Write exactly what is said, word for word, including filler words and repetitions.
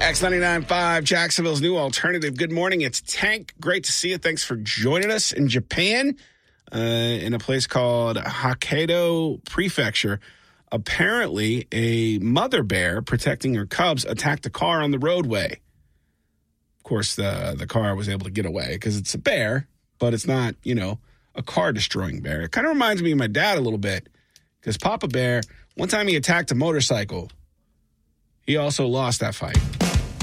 X ninety-nine point five, Jacksonville's new alternative. Good morning. It's Tank. Great to see you. Thanks for joining us in Japan, uh, in a place called Hokkaido Prefecture. Apparently, a mother bear protecting her cubs attacked a car on the roadway. Of course, the, the car was able to get away because it's a bear, but it's not, you know, a car-destroying bear. It kind of reminds me of my dad a little bit because Papa Bear, one time he attacked a motorcycle. He also lost that fight.